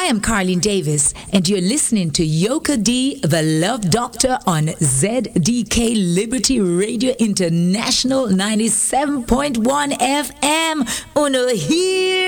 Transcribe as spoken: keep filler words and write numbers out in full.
am Carlene Davis, and you're listening to Yoka D, the Love Doctor, on Z D K Liberty Radio International ninety-seven point one F M. Uno here.